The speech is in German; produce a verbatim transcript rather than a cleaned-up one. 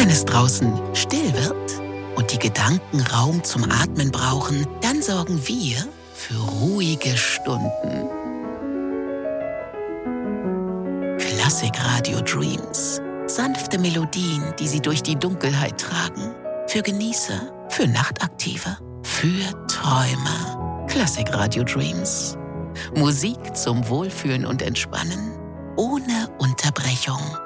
Wenn es draußen still wird und die Gedanken Raum zum Atmen brauchen, dann sorgen wir für ruhige Stunden. Klassikradio Dreams. Sanfte Melodien, die Sie durch die Dunkelheit tragen. Für Genießer, für Nachtaktive, für Träumer. Klassikradio Dreams. Musik zum Wohlfühlen und Entspannen. Ohne Unterbrechung.